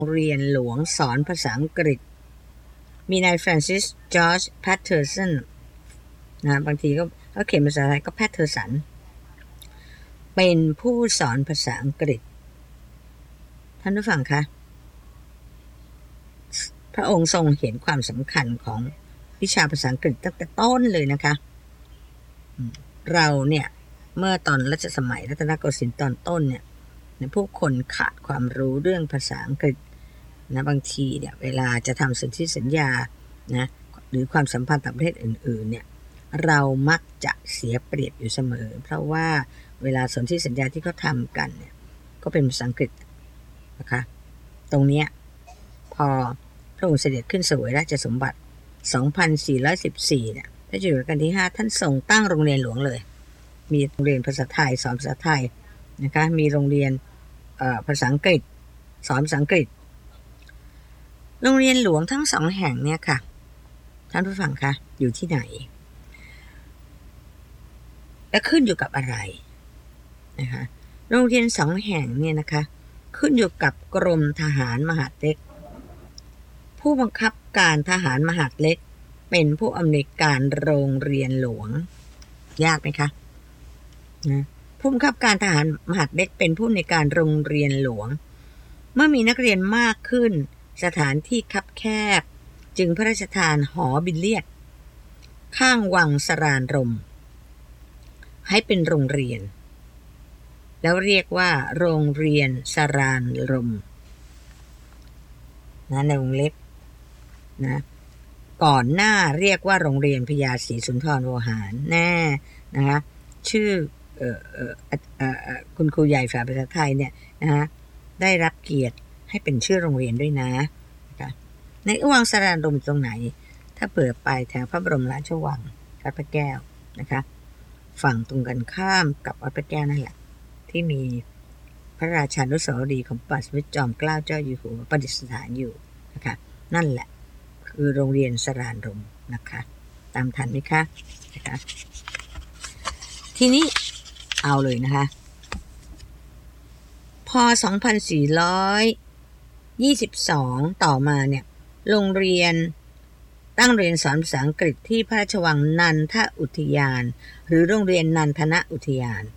เรียนหลวงสอนภาษาอังกฤษมีนายฟรานซิสจอร์จแพตเทอร์สันนะบางทีก็เขียนภาษาไทยก็แพตเทอร์สันเป็นผู้สอนภาษาอังกฤษท่านผู้ฟังคะพระองค์ทรงเห็นความสำคัญของวิชาภาษาอังกฤษตั้งแต่ต้นเลยนะคะเราเนี่ยเมื่อตอนรัชสมัยรัตนโกสินทร์ตอนต้นเนี่ยผู้คนขาดความรู้เรื่องภาษาอังกฤษนะบางทีเนี่ยเวลาจะทำสนธิสัญญานะหรือความสัมพันธ์ต่างประเทศอื่นๆเนี่ยเรามักจะเสียเปรียบอยู่เสมอเพราะว่าเวลาสนธิสัญญาที่เขาทำกันเนี่ยก็เป็นภาษาอังกฤษนะคะตรงนี้พอพระองค์เสด็จขึ้นเสวยราชสมบัติ 2414 เนี่ยพระเจ้าอยู่หัวรัชกาลที่ 5ท่านทรงตั้งโรงเรียนหลวงเลยมีโรงเรียนภาษาไทยสอนภาษาไทยนะคะมีโรงเรียนภาษาอังกฤษสอนภาษาอังกฤษโรงเรียนหลวงทั้งสองแห่งเนี่ยค่ะท่านผู้ฟังคะอยู่ที่ไหนและขึ้นอยู่กับอะไรนะคะโรงเรียนสองแห่งเนี่ยนะคะขึ้นอยู่กับกรมทหารมหาดเล็กผู้บังคับการทหารมหาดเล็กเป็นผู้อำนวยการโรงเรียนหลวงยากไหมคะนะผู้บังคับการทหารมหาดเล็กเป็นผู้อำนวยการโรงเรียนหลวงเมื่อมีนักเรียนมากขึ้นสถานที่คับแคบจึงพระราชทานหอบิลเลียดข้างวังสรานรมให้เป็นโรงเรียนแล้วเรียกว่าโรงเรียนสรานรมนะในวงเล็บนะก่อนหน้าเรียกว่าโรงเรียนพญาศรีสุนทรโวหารแน่นะคะชื่อคุณครูใหญ่ฝ่ายภาษาไทยเนี่ยนะคะได้รับเกียรติให้เป็นชื่อโรงเรียนด้วยนะคะในวังสรานรมตรงไหนถ้าเปิดไปแถวพระบรมราชวังวัดพระแก้วนะคะฝั่งตรงกันข้ามกับวัดพระแก้วนั่นแหละที่มีพระราชานุสาวรีย์ของพระบาทสมเด็จจอมเกล้าเจ้าอยู่หัวประดิษฐานอยู่นะคะนั่นแหละคือโรงเรียนสรานรมนะคะตามทันไหมคะนะคะทีนี้เอาเลยนะคะพอ 2422 ต่อมาเนี่ยโรงเรียนตั้งเรียนสอนภาษาอังกฤษที่พระราชวังนันทอุทยานหรือโรงเรียนนันทอุทยาน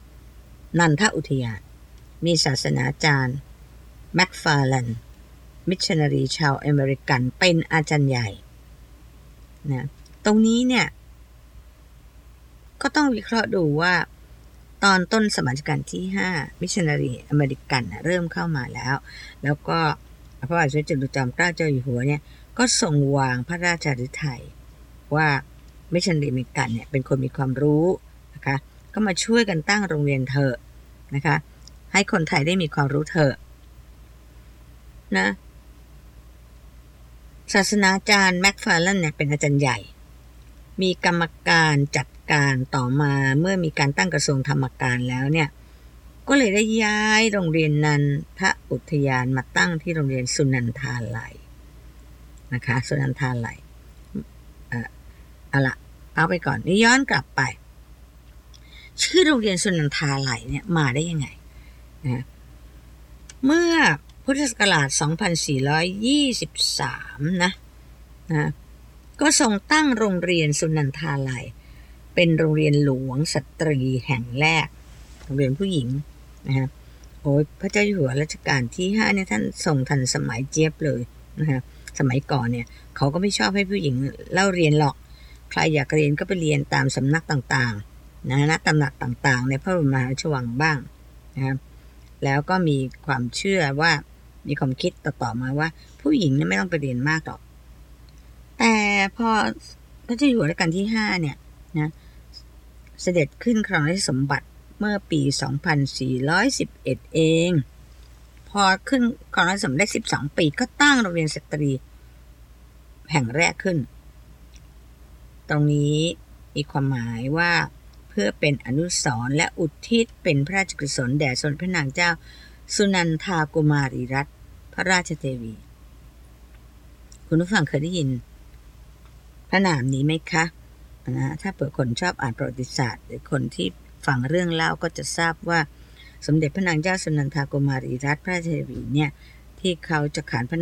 มีศาสนาจารย์แม็กฟาร์แลนด์มิชชันนารีชาวอเมริกันเป็นอาจารย์ใหญ่นะตรงนี้เนี่ยก็ต้องวิเคราะห์ดูว่าตอนต้นสมัยรัชกาลที่5มิชชันนารีอเมริกันเริ่มเข้ามาแล้วก็พระบาทสมเด็จจอมเกล้าเจ้าอยู่หัวเนี่ยก็ทรงวางพระราชฤทัยว่ามิชชันนารีอเมริกันเนี่ยเป็นคนมีความรู้นะคะก็มาช่วยกันตั้งโรงเรียนเถอะนะคะให้คนไทยได้มีความรู้เถอะนะศาสนาจารย์แม็กฟาร์แลนด์เนี่ยเป็นอาจารย์ใหญ่มีกรรมการจัดการต่อมาเมื่อมีการตั้งกระทรวงธรรมการแล้วเนี่ยก็เลยได้ย้ายโรงเรียนนันทอุทยานมาตั้งที่โรงเรียนสุนันทาลัยนะคะสุนันทาลัยเอาละเอาไปก่อนนี่ย้อนกลับไปชื่อโรงเรียนสุนันทาลัยเนี่ยมาได้ยังไงนะเมื่อพุทธศักราช 2423 นะก็ทรงตั้งโรงเรียนสุนันทาลัยเป็นโรงเรียนหลวงสตรีแห่งแรกโรงเรียนผู้หญิงนะโอ้ยพระเจ้าอยู่หัวรัชกาลที่ 5เนี่ยท่านทรงทันสมัยเจี๊ยบเลยนะคะสมัยก่อนเนี่ยเขาก็ไม่ชอบให้ผู้หญิงเล่าเรียนหรอกใครอยากเรียนก็ไปเรียนตามสำนักต่างๆนะตำหนักต่างๆในพระบรมราชวังบ้างนะครับแล้วก็มีความเชื่อว่ามีความคิดต่อมาว่าผู้หญิงเนี่ยไม่ต้องไปเรียนมากหรอกแต่พอพระเจ้าอยู่หัวรัชกาลที่ 5เนี่ยนะเสด็จขึ้นครองราชสมบัติเมื่อปี 2411 เองพอขึ้นครองราชสมบัติได้12 ปีก็ตั้งโรงเรียนสตรีแห่งแรกขึ้นตรงนี้มีความหมายว่าเพื่อเป็นอนุสรณ์และอุทิศเป็นพระราชกุศลแด่สมเด็จพระนางเจ้าสุนันทากุมารีรัตนพระราชเทวีคุณผู้ฟังเคยได้ยินพระนามนี้ไหมคะนะถ้าเปิดคนชอบอ่านประวัติศาสตร์หรือคนที่ฟังเรื่องเล่าก็จะทราบว่าสมเด็จพระนางเจ้าสุนันทากุมารีรัตนพระราชเทวีเนี่ยที่เขาจะขานพระ